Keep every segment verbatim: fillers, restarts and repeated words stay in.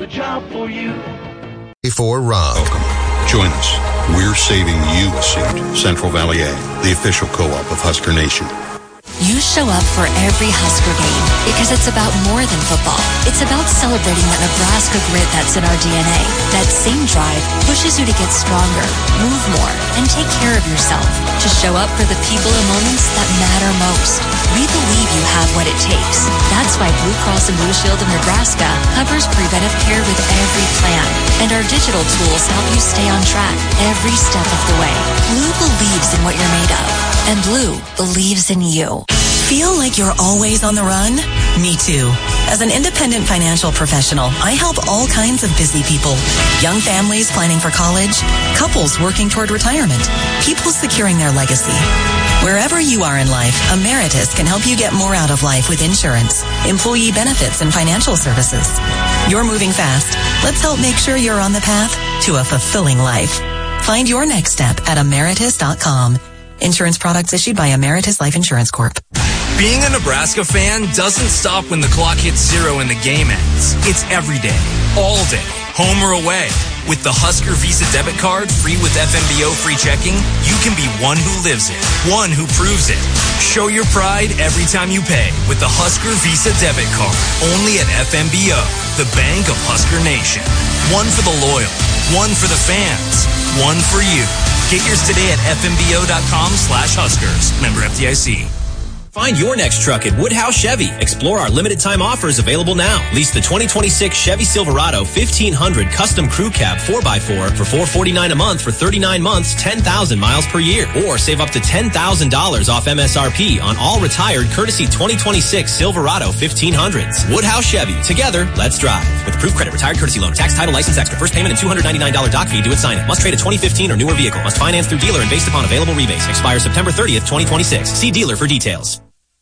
a job for you. Before Rob. Welcome. Join us. We're saving you a seat. Central Valley A, the official co-op of Husker Nation. You show up for every Husker game because it's about more than football. It's about celebrating that Nebraska grit that's in our D N A. That same drive pushes you to get stronger, move more, and take care of yourself. To show up for the people and moments that matter most. We believe you have what it takes. That's why Blue Cross and Blue Shield of Nebraska covers preventive care with every plan. And our digital tools help you stay on track every step of the way. Blue believes in what you're made of. And Blue believes in you. Feel like you're always on the run? Me too. As an independent financial professional, I help all kinds of busy people. Young families planning for college, couples working toward retirement, people securing their legacy. Wherever you are in life, Emeritus can help you get more out of life with insurance, employee benefits, and financial services. You're moving fast. Let's help make sure you're on the path to a fulfilling life. Find your next step at emeritus dot com. Insurance products issued by Emeritus Life Insurance Corp. Being a Nebraska fan doesn't stop when the clock hits zero and the game ends. It's every day, all day, home or away. With the Husker Visa debit card, free with F M B O free checking, you can be one who lives it, one who proves it. Show your pride every time you pay with the Husker Visa debit card, only at F M B O, the bank of Husker Nation. One for the loyal, one for the fans, one for you. Get yours today at F M B O dot com slash Huskers. Member F D I C. Find your next truck at Woodhouse Chevy. Explore our limited time offers available now. Lease the twenty twenty-six Chevy Silverado fifteen hundred Custom Crew Cab four by four for four hundred forty-nine dollars a month for thirty-nine months, ten thousand miles per year. Or save up to ten thousand dollars off M S R P on all retired courtesy twenty twenty-six Silverado fifteen hundreds. Woodhouse Chevy. Together, let's drive. With approved credit, retired courtesy loan, tax, title, license extra, first payment and two hundred ninety-nine dollars doc fee due at sign-in. Must trade a twenty fifteen or newer vehicle. Must finance through dealer and based upon available rebates. Expires September thirtieth, twenty twenty-six. See dealer for details.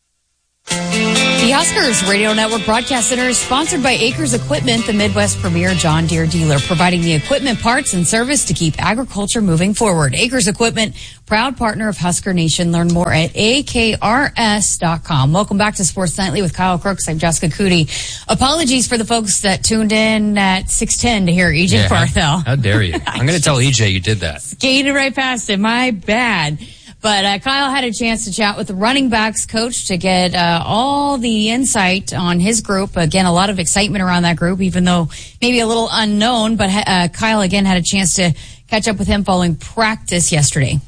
The Huskers Radio Network Broadcast Center is sponsored by Acres Equipment, the Midwest premier John Deere dealer, providing the equipment, parts, and service to keep agriculture moving forward. Acres Equipment, proud partner of Husker Nation. Learn more at A K R S dot com. Welcome back to Sports Nightly with Kyle Crooks. I'm Jessica Cootie. Apologies for the folks that tuned in at six ten to hear E J yeah, Barthel. How, how dare you? I'm going to tell E J you did that. Skated right past him. My bad. But uh, Kyle had a chance to chat with the running backs coach to get uh, all the insight on his group. Again, a lot of excitement around that group, even though maybe a little unknown. But uh, Kyle, again, had a chance to catch up with him following practice yesterday.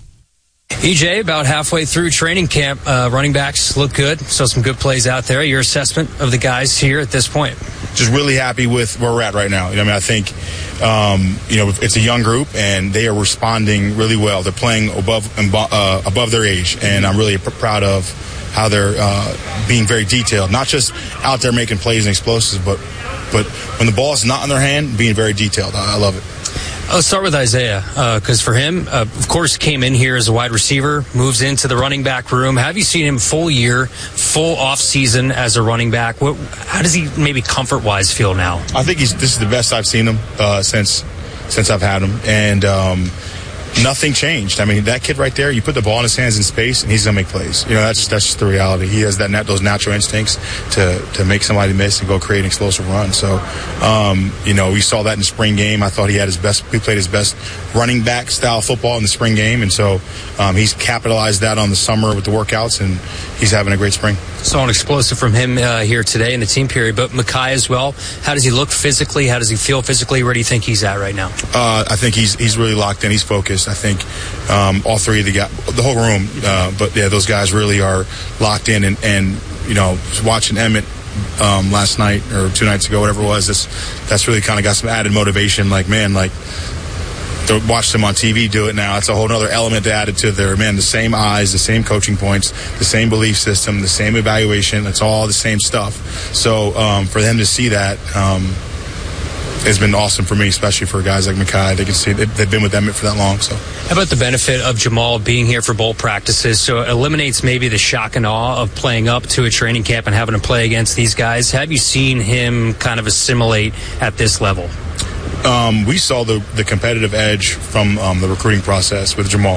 E J, about halfway through training camp, uh, running backs look good. So some good plays out there. Your assessment of the guys here at this point? Just really happy with where we're at right now. You know, I mean, I think, um, you know, it's a young group and they are responding really well. They're playing above uh, above their age, and I'm really pr- proud of how they're uh, being very detailed. Not just out there making plays and explosives, but but when the ball is not in their hand, being very detailed. I, I love it. I'll start with Isaiah, because uh, for him, uh, of course, came in here as a wide receiver, moves into the running back room. Have you seen him full year, full off season as a running back? What, how does he maybe comfort-wise feel now? I think he's, this is the best I've seen him uh, since since I've had him, and um, nothing changed. I mean, that kid right there, you put the ball in his hands in space, and he's going to make plays. You know, that's that's just the reality. He has that those natural instincts to, to make somebody miss and go create an explosive run. So, um, you know, we saw that in the spring game. I thought he had his best, he played his best running back style football in the spring game, and so um, he's capitalized that on the summer with the workouts, and he's having a great spring. Saw an explosive from him uh, here today in the team period, but Mekhi as well. How does he look physically? How does he feel physically? Where do you think he's at right now? Uh, I think he's he's really locked in. He's focused. I think um, all three of the guys, the whole room, uh, but yeah, those guys really are locked in. And, and you know, watching Emmett um, last night or two nights ago, whatever it was, this, that's really kind of got some added motivation. Like, man, like, to watch them on T V do it now, it's a whole other element to add it to their, man, the same eyes, the same coaching points, the same belief system, the same evaluation. It's all the same stuff. So um, for them to see that um, has been awesome for me, especially for guys like Mekhi. They can see they've been with Emmett for that long. So, how about the benefit of Jamal being here for bowl practices? So it eliminates maybe the shock and awe of playing up to a training camp and having to play against these guys. Have you seen him kind of assimilate at this level? Um, we saw the, the competitive edge from um, the recruiting process with Jamal.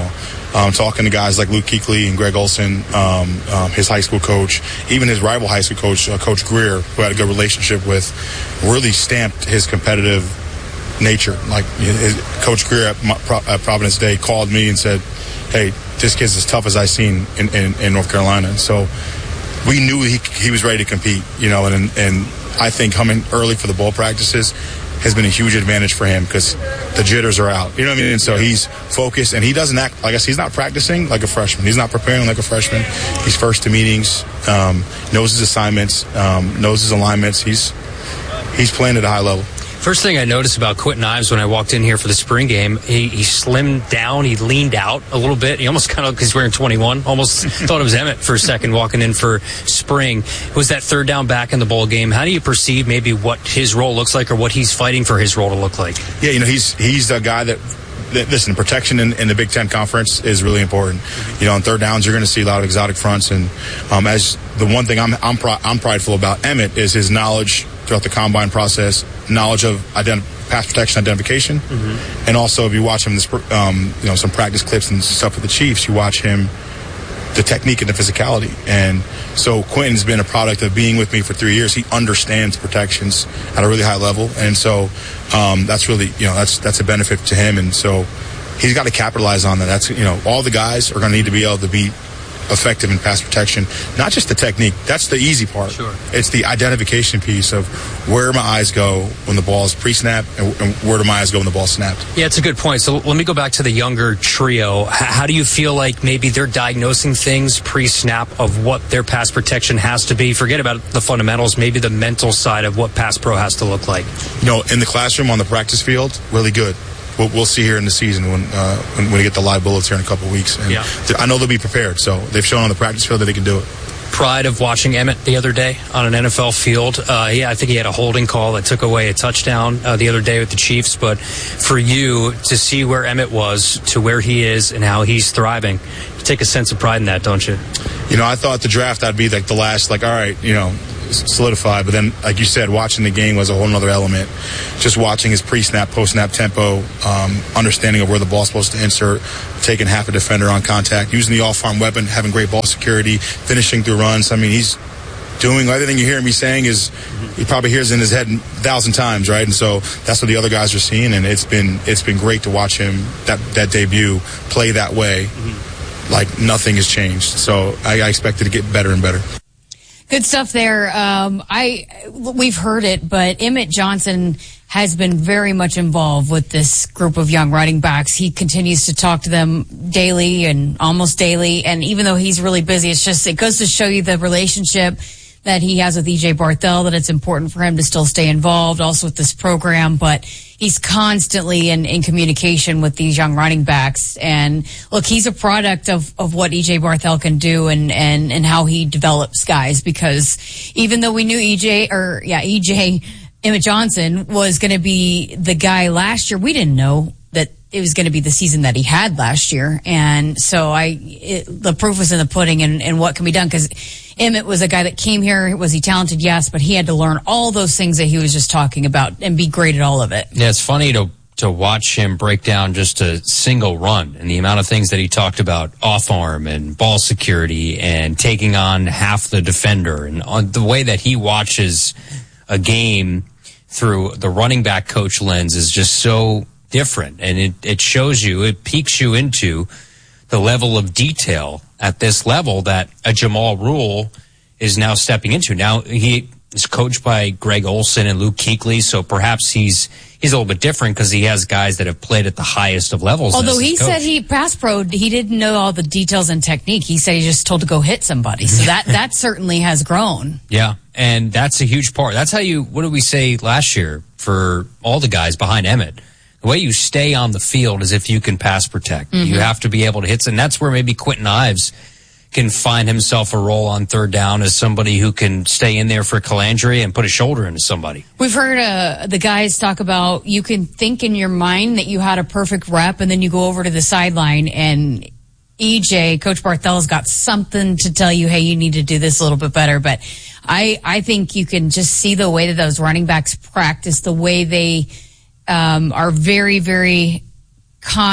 um, talking to guys like Luke Kuechly and Greg Olson, um, um, his high school coach, even his rival high school coach, uh, Coach Greer, who I had a good relationship with, really stamped his competitive nature. Like his, Coach Greer at, at Providence Day called me and said, hey, this kid's as tough as I've seen in, in, in North Carolina. And so we knew he, he was ready to compete, you know, and, and I think coming early for the bowl practices has been a huge advantage for him because the jitters are out. You know what I mean? And so he's focused, and he doesn't act, I guess he's not practicing like a freshman. He's not preparing like a freshman. He's first to meetings, um, knows his assignments, um, knows his alignments. He's he's playing at a high level. First thing I noticed about Quentin Ives when I walked in here for the spring game, he, he slimmed down, he leaned out a little bit. He almost kind of, because he's wearing twenty-one, almost thought it was Emmett for a second walking in for spring. It was that third down back in the bowl game. How do you perceive maybe what his role looks like or what he's fighting for his role to look like? Yeah, you know, he's he's a guy that, that listen, protection in, in the Big Ten Conference is really important. You know, on third downs, you're going to see a lot of exotic fronts. And um, as the one thing I'm I'm, pr- I'm prideful about Emmett is his knowledge throughout the combine process, knowledge of ident- pass protection identification, mm-hmm. and also if you watch him, this, um, you know, some practice clips and stuff with the Chiefs, you watch him, the technique and the physicality. And so Quentin's been a product of being with me for three years. He understands protections at a really high level, and so um, that's really, you know, that's that's a benefit to him. And so he's got to capitalize on that. That's, you know, all the guys are going to need to be able to be effective in pass protection, not just the technique. That's the easy part. Sure. It's the identification piece of where my eyes go when the ball is pre-snap and, and where do my eyes go when the ball's snapped. Yeah, it's a good point. So let me go back to the younger trio. H- how do you feel like maybe they're diagnosing things pre-snap of what their pass protection has to be? Forget about the fundamentals, maybe the mental side of what pass pro has to look like. You know, in the classroom, on the practice field, really good. We'll, we'll see here in the season when, uh, when when we get the live bullets here in a couple of weeks. And yeah. I know they'll be prepared, so they've shown on the practice field that they can do it. Pride of watching Emmett the other day on an N F L field. Uh, yeah, I think he had a holding call that took away a touchdown uh, the other day with the Chiefs. But for you to see where Emmett was to where he is and how he's thriving, you take a sense of pride in that, don't you? You know, I thought the draft I'd be like the last, like, all right, you know, solidified. But then, like you said, watching the game was a whole other element. Just watching his pre-snap, post-snap tempo, um, understanding of where the ball's supposed to insert, taking half a defender on contact, using the off-arm weapon, having great ball security, finishing through runs. I mean, he's doing everything you hear me saying is he probably hears in his head a thousand times, right? And so that's what the other guys are seeing, and it's been it's been great to watch him that that debut play that way, mm-hmm. like nothing has changed. So I, I expect it to get better and better. Good stuff there. Um, I we've heard it, but Emmett Johnson has been very much involved with this group of young running backs. He continues to talk to them daily and almost daily. And even though he's really busy, it's just it goes to show you the relationship that he has with E J Barthel, that it's important for him to still stay involved also with this program. But he's constantly in, in communication with these young running backs. And look, he's a product of, of what E J Barthel can do and, and, and how he develops guys, because even though we knew E J or yeah, E J Emmett Johnson was going to be the guy last year, we didn't know that it was going to be the season that he had last year. And so I, it, the proof was in the pudding and, and what can be done, because Emmett was a guy that came here. Was he talented? Yes, but he had to learn all those things that he was just talking about and be great at all of it. Yeah, it's funny to to watch him break down just a single run and the amount of things that he talked about, off arm and ball security and taking on half the defender, and on the way that he watches a game through the running back coach lens is just so different, and it, it shows you, it piques you into the level of detail at this level that a Jamal Rule is now stepping into. Now he is coached by Greg Olson and Luke Kuechly, so perhaps he's he's a little bit different because he has guys that have played at the highest of levels. Although he said he pass pro, he didn't know all the details and technique. He said he just told to go hit somebody. So that that certainly has grown. Yeah, and that's a huge part. That's how you, what did we say last year for all the guys behind Emmett? The way you stay on the field is if you can pass protect. Mm-hmm. You have to be able to hit, and that's where maybe Quentin Ives can find himself a role on third down as somebody who can stay in there for Calandri and put a shoulder into somebody. We've heard uh, the guys talk about you can think in your mind that you had a perfect rep, and then you go over to the sideline and E J, Coach Barthel's got something to tell you, hey, you need to do this a little bit better. But I, I think you can just see the way that those running backs practice, the way they um, are very, very con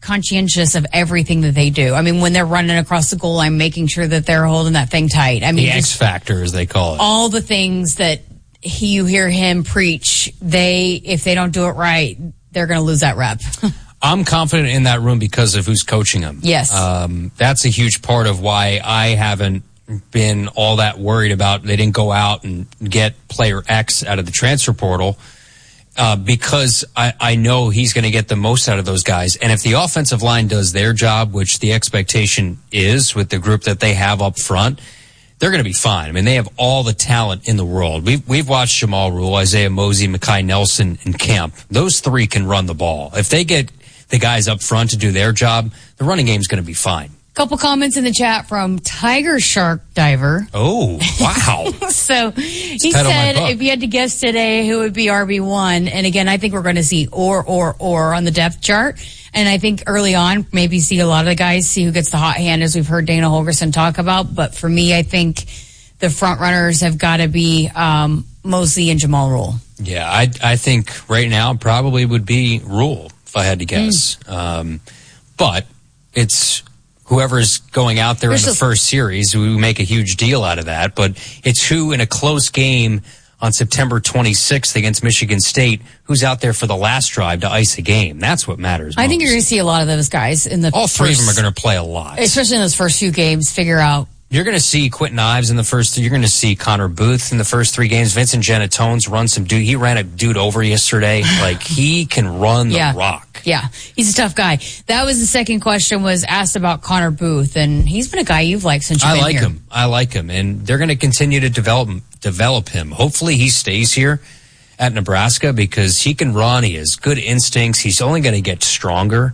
conscientious of everything that they do. I mean, when they're running across the goal line, making sure that they're holding that thing tight. I mean, the X factor, as they call it. All the things that he, you hear him preach, they, if they don't do it right, they're going to lose that rep. I'm confident in that room because of who's coaching them. Yes. Um, that's a huge part of why I haven't been all that worried about they didn't go out and get player X out of the transfer portal. Uh, because I, I know he's going to get the most out of those guys. And if the offensive line does their job, which the expectation is with the group that they have up front, they're going to be fine. I mean, they have all the talent in the world. We've, we've watched Jamal Rule, Isaiah Mosey, Mekhi Nelson, and Kemp. Those three can run the ball. If they get the guys up front to do their job, the running game's going to be fine. Couple comments in the chat from Tiger Shark Diver. Oh, wow. So he said if you had to guess today who would be R B one, and again, I think we're going to see or, or, or on the depth chart. And I think early on, maybe see a lot of the guys, see who gets the hot hand, as we've heard Dana Holgorsen talk about. But for me, I think the front runners have got to be um, Mosley and Jamal Rule. Yeah, I, I think right now probably would be Rule, if I had to guess. Mm. Um, but it's whoever's going out there There's in the still- first series, we make a huge deal out of that. But it's who in a close game on September twenty-sixth against Michigan State, who's out there for the last drive to ice a game. That's what matters most. I think you're going to see a lot of those guys in the All three first, of them are going to play a lot. Especially in those first few games, figure out. You're going to see Quentin Ives in the first. You're going to see Connor Booth in the first three games. Vincent Genetones run some dude. He ran a dude over yesterday. Like, he can run the yeah. rock. Yeah, he's a tough guy. That was the second question, was asked about Connor Booth, and he's been a guy you've liked since you've I been like here. him. I like him, and they're going to continue to develop develop him. Hopefully, he stays here at Nebraska because he can run. He has good instincts. He's only going to get stronger.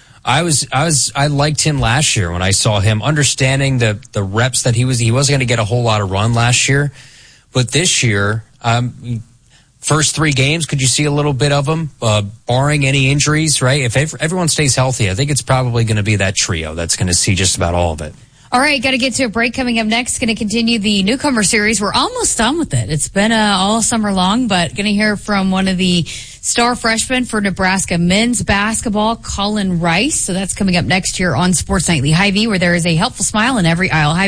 I was, I was, I liked him last year when I saw him, understanding the the reps that he was. He wasn't going to get a whole lot of run last year, but this year, um, first three games, could you see a little bit of him, uh, barring any injuries? Right? If everyone stays healthy, I think it's probably going to be that trio that's going to see just about all of it. All right, got to get to a break. Coming up next, going to continue the newcomer series. We're almost done with it. It's been uh, all summer long, but going to hear from one of the star freshmen for Nebraska men's basketball, Colin Rice. So that's coming up next year on Sports Nightly Hy-Vee, where there is a helpful smile in every aisle. Hy-Vee